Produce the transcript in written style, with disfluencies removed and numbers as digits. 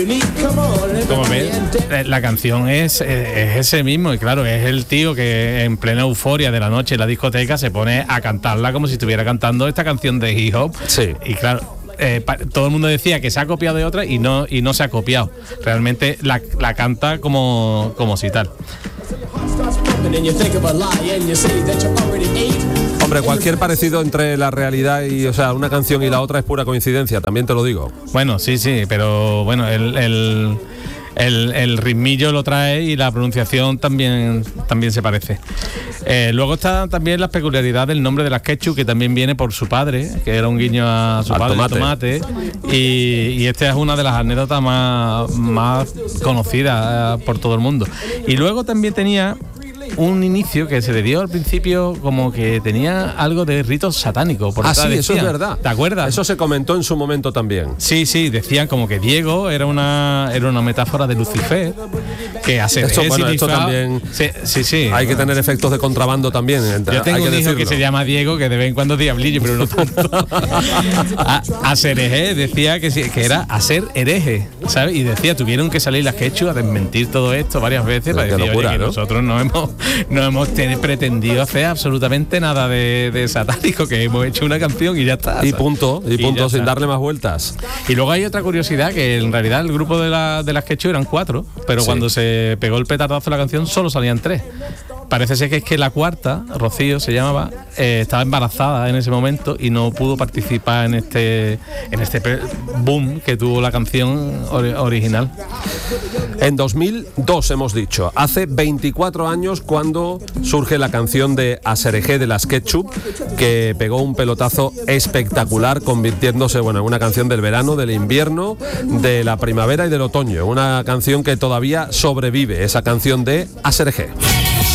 Como ves, la canción es ese mismo, y claro, es el tío que en plena euforia de la noche en la discoteca se pone a cantarla como si estuviera cantando esta canción de hip hop. Sí. Y claro, todo el mundo decía que se ha copiado de otra y no se ha copiado. Realmente la canta como si tal. Hombre, cualquier parecido entre la realidad y, o sea, una canción y la otra es pura coincidencia, también te lo digo. Bueno, sí, pero bueno, el ritmillo lo trae y la pronunciación también se parece. Luego está también la peculiaridad del nombre de las Ketchup, que también viene por su padre, que era un guiño a su padre, Tomate. Y esta es una de las anécdotas más conocidas por todo el mundo. Y luego también tenía un inicio que se le dio al principio como que tenía algo de rito satánico. Sí, decían, eso es verdad. ¿Te acuerdas? Eso se comentó en su momento también. Sí, decían como que Diego era una metáfora de Lucifer, que hace esto también. Sí. Hay que tener efectos de contrabando también. Yo tengo un hijo que se llama Diego, que de vez en cuando es diablillo, pero no tanto. A ser hereje, decía que era a ser hereje, ¿sabes? Y decía, tuvieron que salir las Ketchup a desmentir todo esto varias veces para decir, locura, oye, que ¿no? nosotros no hemos pretendido hacer absolutamente nada de satánico, que hemos hecho una canción y ya está. Y punto, sin darle más vueltas. Y luego hay otra curiosidad, que en realidad el grupo de las Ketchup eran 4, pero cuando se pegó el petardazo de la canción solo salían 3. Parece ser que es que la cuarta, Rocío se llamaba, estaba embarazada en ese momento y no pudo participar en este boom que tuvo la canción original. En 2002 hemos dicho, hace 24 años cuando surge la canción de Aserejé de las Ketchup, que pegó un pelotazo espectacular, convirtiéndose en una canción del verano, del invierno, de la primavera y del otoño. Una canción que todavía sobrevive, esa canción de Aserejé.